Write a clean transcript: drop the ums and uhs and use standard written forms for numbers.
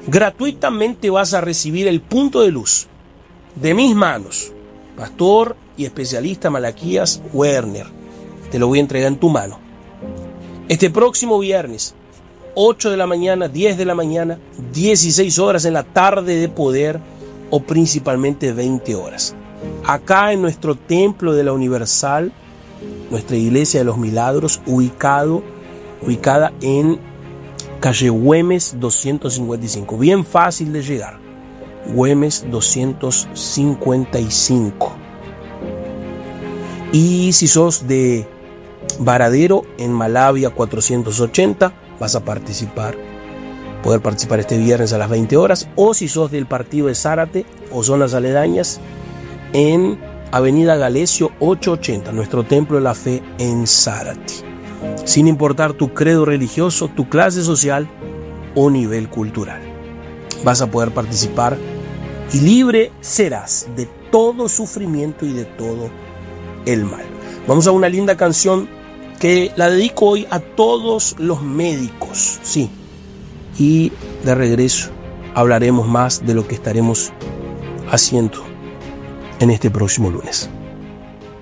Gratuitamente vas a recibir el punto de luz de mis manos, pastor y especialista Malaquías Werner. Te lo voy a entregar en tu mano. Este próximo viernes, 8 de la mañana, 10 de la mañana, 16 horas en la tarde de poder o principalmente 20 horas. Acá en nuestro templo de la Universal, nuestra iglesia de los milagros, ubicada en calle Güemes 255. Bien fácil de llegar. Güemes 255. Y si sos de Varadero, en Malavia 480, vas a poder participar este viernes a las 20 horas. O si sos del partido de Zárate o zonas aledañas, en Avenida Galesio 880, nuestro templo de la fe en Zárate. Sin importar tu credo religioso, tu clase social o nivel cultural, vas a poder participar y libre serás de todo sufrimiento y de todo el mal. Vamos a una linda canción que la dedico hoy a todos los médicos, sí. Y de regreso hablaremos más de lo que estaremos haciendo en este próximo lunes.